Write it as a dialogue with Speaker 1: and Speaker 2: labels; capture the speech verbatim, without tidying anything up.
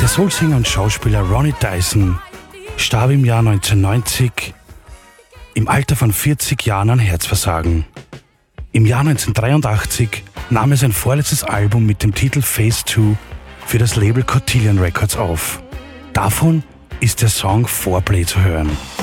Speaker 1: Der Soulsänger und Schauspieler Ronnie Dyson starb im Jahr neunzehnhundertneunzig im Alter von vierzig Jahren an Herzversagen. Im Jahr neunzehnhundertdreiundachtzig nahm er sein vorletztes Album mit dem Titel Phase zwei für das Label Cotillion Records auf. Davon ist der Song Foreplay zu hören.